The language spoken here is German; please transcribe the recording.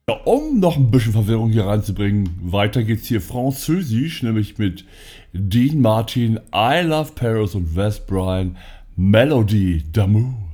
Ja, um noch ein bisschen Verwirrung hier reinzubringen, weiter geht's hier französisch, nämlich mit Dean Martin, I Love Paris und Wes Bryan, Melody d'Amour.